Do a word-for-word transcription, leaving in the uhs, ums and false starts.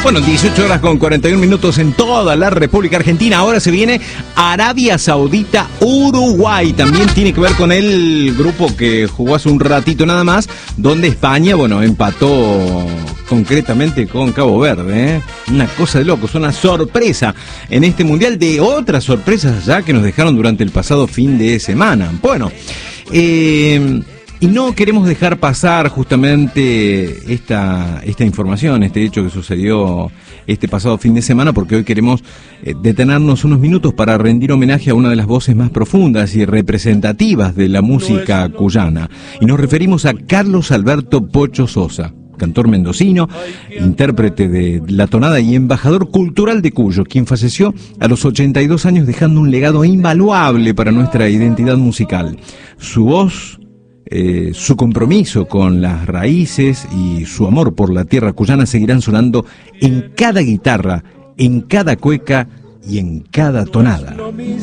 Bueno, dieciocho horas con cuarenta y un minutos en toda la República Argentina. Ahora se viene Arabia Saudita, Uruguay. También tiene que ver con el grupo que jugó hace un ratito nada más, donde España, bueno, empató concretamente con Cabo Verde, ¿eh? Una cosa de locos, una sorpresa en este mundial, de otras sorpresas ya que nos dejaron durante el pasado fin de semana. Bueno, eh... y no queremos dejar pasar justamente esta, esta información, este hecho que sucedió este pasado fin de semana, porque hoy queremos eh, detenernos unos minutos para rendir homenaje a una de las voces más profundas y representativas de la música cuyana. Y nos referimos a Carlos Alberto Pocho Sosa, cantor mendocino, intérprete de la tonada y embajador cultural de Cuyo, quien falleció a los ochenta y dos años dejando un legado invaluable para nuestra identidad musical. Su voz, Eh, su compromiso con las raíces y su amor por la tierra cuyana seguirán sonando en cada guitarra, en cada cueca y en cada tonada.